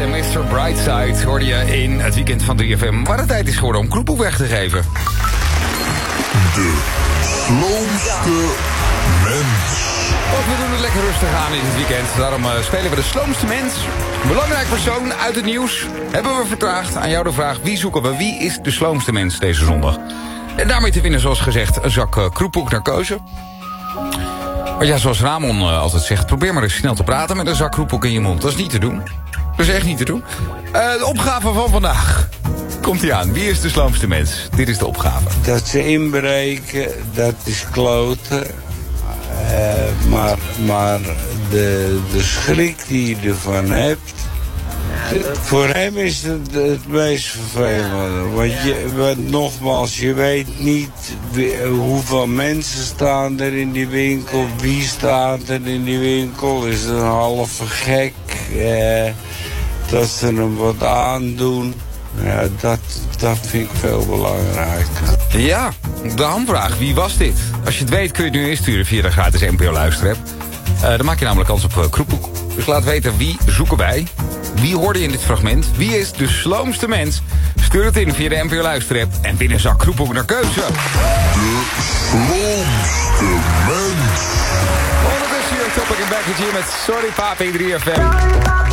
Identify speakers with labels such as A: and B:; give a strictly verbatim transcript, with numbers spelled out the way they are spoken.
A: en mister Brightside hoorde je in het weekend van drie F M. Waar het tijd is geworden om Kroepoe weg te geven.
B: De sloomste mens.
A: Want we doen het lekker rustig aan in het weekend. Daarom uh, spelen we de sloomste mens. Belangrijk persoon uit het nieuws. Hebben we vertraagd. Aan jou de vraag, wie zoeken we? Wie is de sloomste mens deze zondag? En daarmee te winnen, zoals gezegd, een zak uh, Kroepoe naar keuze. Maar ja, zoals Ramon uh, altijd zegt, probeer maar eens snel te praten met een zak Kroepoe in je mond. Dat is niet te doen. Dat is echt niet te doen. Uh, de opgave van vandaag. Komt-ie aan. Wie is de sloomste mens? Dit is de opgave.
C: Dat ze inbreken, dat is kloten. Uh, maar maar de, de schrik die je ervan hebt... Voor hem is het het meest vervelende. Want, je, want nogmaals, je weet niet wie, hoeveel mensen staan er in die winkel. Wie staat er in die winkel? Is het een halve gek? Eh, dat ze hem wat aandoen. Ja, dat, dat vind ik veel belangrijker.
A: Ja, de hamvraag. Wie was dit? Als je het weet kun je het nu insturen via de gratis N P O luisterapp. Uh, dan maak je namelijk kans op uh, Kroepoe. Dus laat weten, wie zoeken wij? Wie hoorde je in dit fragment? Wie is de sloomste mens? Stuur het in via de N P O luisterapp en win een zak Kroepoe naar keuze.
B: De sloomste mens.
A: Ondertussen hier Topic en Back hier met Sorry Papi drie F M.